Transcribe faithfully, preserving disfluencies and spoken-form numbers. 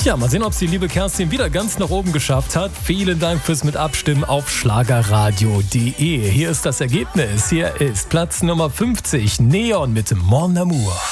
Ja, mal sehen, ob es die liebe Kerstin wieder ganz nach oben geschafft hat. Vielen Dank fürs mit Abstimmen auf schlagerradio punkt de. Hier ist das Ergebnis. Hier ist Platz Nummer fünfzig, Neon mit Mon Amour.